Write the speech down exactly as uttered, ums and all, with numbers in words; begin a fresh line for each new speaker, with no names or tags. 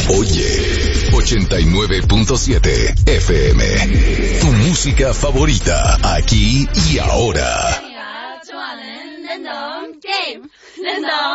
Oye, ochenta y nueve punto siete F M. Tu música favorita, aquí y ahora.